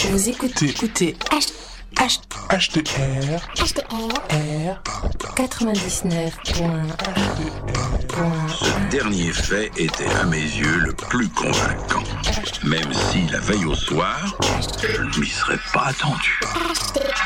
Vous écoutez HDR 99. Ce dernier fait était à mes yeux le plus convaincant. Même si la veille au soir, je ne m'y serais pas attendu.